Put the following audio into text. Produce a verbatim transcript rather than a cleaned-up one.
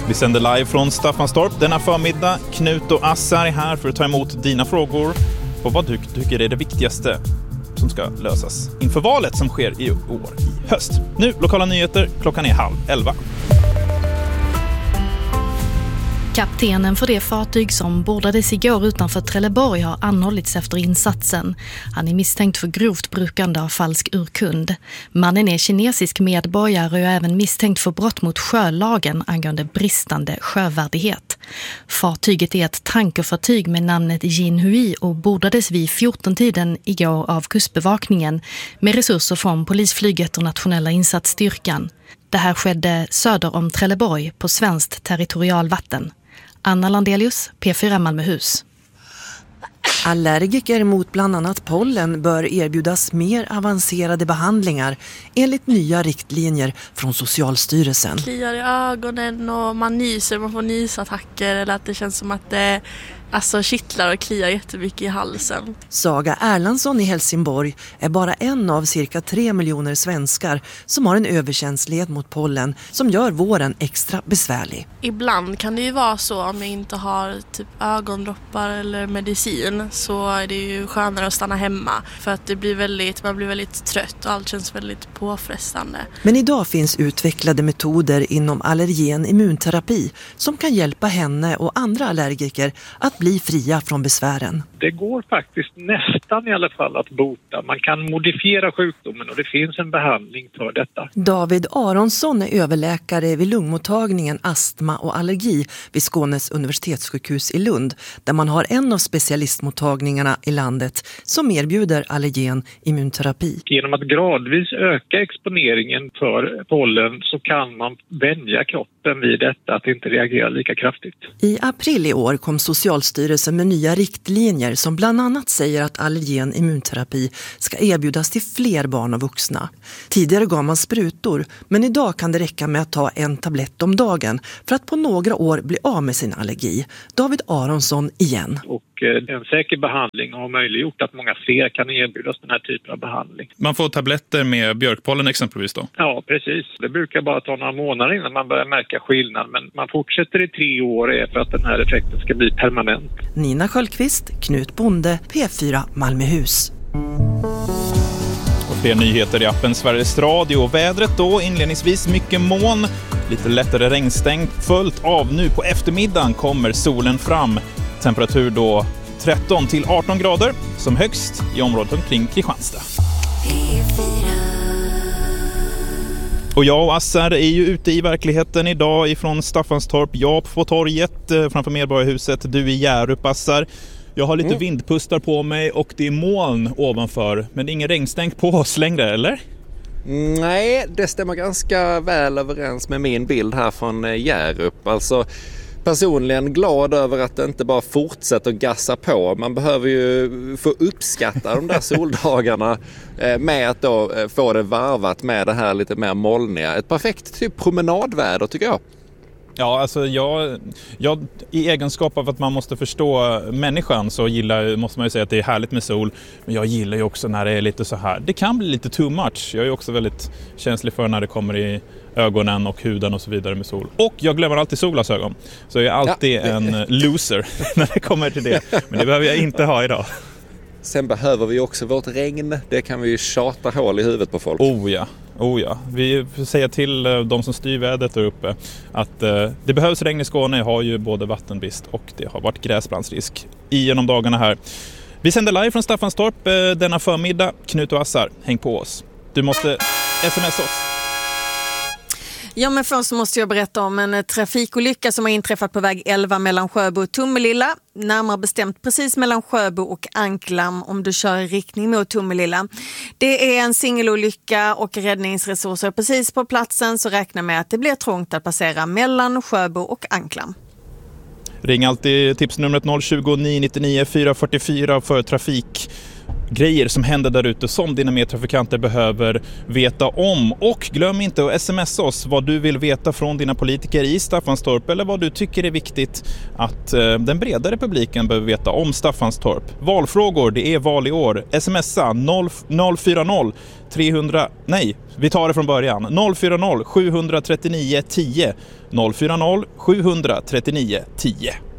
Vi sänder live från Staffanstorp denna förmiddag. Knut och Assar är här för att ta emot dina frågor på vad du tycker är det viktigaste som ska lösas inför valet som sker i år i höst. Nu, lokala nyheter, klockan är halv elva. Kaptenen för det fartyg som bordades igår utanför Trelleborg har anhållits efter insatsen. Han är misstänkt för grovt brukande av falsk urkund. Mannen är kinesisk medborgare och är även misstänkt för brott mot sjölagen angående bristande sjövärdighet. Fartyget är ett tankerfartyg med namnet Jinhui och bordades vid fjorton-tiden igår av kustbevakningen med resurser från polisflyget och nationella insatsstyrkan. Det här skedde söder om Trelleborg på svenskt territorialvatten. Anna Landelius, P fyra Malmöhus. Allergiker mot bland annat pollen bör erbjudas mer avancerade behandlingar enligt nya riktlinjer från Socialstyrelsen. Kliar i ögonen och man nyser, man får nysattacker eller att det känns som att det alltså kittlar och kliar jättemycket i halsen. Saga Erlandsson i Helsingborg är bara en av cirka tre miljoner svenskar som har en överkänslighet mot pollen som gör våren extra besvärlig. Ibland kan det ju vara så om jag inte har typ ögondroppar eller medicin så är det ju skönare att stanna hemma för att det blir väldigt, man blir väldigt trött och allt känns väldigt påfrestande. Men idag finns utvecklade metoder inom allergen immunterapi som kan hjälpa henne och andra allergiker att bli fria från besvären. Det går faktiskt nästan i alla fall att bota. Man kan modifiera sjukdomen och det finns en behandling för detta. David Aronsson är överläkare vid lungmottagningen astma och allergi vid Skånes universitetssjukhus i Lund, där man har en av specialistmottagningarna i landet som erbjuder allergen immunterapi. Genom att gradvis öka exponeringen för pollen så kan man vänja kroppen vid detta att inte reagera lika kraftigt. I april i år kom Socialstyrelsen med nya riktlinjer som bland annat säger att allergen immunterapi ska erbjudas till fler barn och vuxna. Tidigare gav man sprutor, men idag kan det räcka med att ta en tablett om dagen för att på några år bli av med sin allergi. David Aronsson igen. Och en säker behandling har möjliggjort att många fler kan erbjudas den här typen av behandling. Man får tabletter med björkpollen exempelvis då? Ja, precis. Det brukar bara ta några månader innan man börjar märka skillnad, men man fortsätter i tre år för att den här effekten ska bli permanent. Nina Sköldqvist, Knut Bonde, P fyra Malmöhus. Och fler nyheter i appen Sveriges Radio. Vädret då inledningsvis mycket moln, lite lättare regnstängt, följt av nu på eftermiddagen kommer solen fram. Temperatur då tretton till arton grader som högst i området omkring Kristianstad. Och jag och Assar är ju ute i verkligheten idag ifrån Staffanstorp. Jag på torget framför Medborgarhuset, du i Hjärup, Assar. Jag har lite mm. vindpustar på mig och det är moln ovanför, men det är ingen regnstänk på oss längre, eller? Nej, det stämmer ganska väl överens med min bild här från Hjärup. Alltså personligen glad över att det inte bara fortsätter att gassa på. Man behöver ju få uppskatta de där soldagarna med att då få det varvat med det här lite mer molniga. Ett perfekt typ promenadväder tycker jag. Ja, alltså jag, jag i egenskap av att man måste förstå människan så gillar, måste man ju säga att det är härligt med sol. Men jag gillar ju också när det är lite så här. Det kan bli lite too much. Jag är också väldigt känslig för när det kommer i ögonen och huden och så vidare med sol. Och jag glömmer alltid solglasögon. Så jag är alltid ja. en loser när det kommer till det. Men det behöver jag inte ha idag. Sen behöver vi också vårt regn. Det kan vi ju tjata hål i huvudet på folk. Oh ja. Oh ja, vi får säga till de som styr vädret där uppe att eh, det behövs regn i Skåne, har ju både vattenbrist och det har varit gräsbrandsrisk genom dagarna här. Vi sänder live från Staffanstorp eh, denna förmiddag. Knut och Assar, häng på oss. Du måste smsa oss. Ja, men först måste jag berätta om en trafikolycka som har inträffat på väg elva mellan Sjöbo och Tomelilla. Närmare bestämt precis mellan Sjöbo och Anklam om du kör i riktning mot Tomelilla. Det är en singelolycka och räddningsresurser precis på platsen, så räkna med att det blir trångt att passera mellan Sjöbo och Anklam. Ring alltid tipsnumret noll tjugo, nio nio nio, fyra fyra fyra för trafik grejer som händer där ute som dina medtrafikanter behöver veta om. Och glöm inte att smsa oss vad du vill veta från dina politiker i Staffanstorp eller vad du tycker är viktigt att eh, den bredare publiken behöver veta om Staffanstorp. Valfrågor, det är val i år. Smsa noll fyra noll tre hundra, nej, vi tar det från början. noll fyra noll sju tre nio tio. noll fyra noll sju tre nio tio.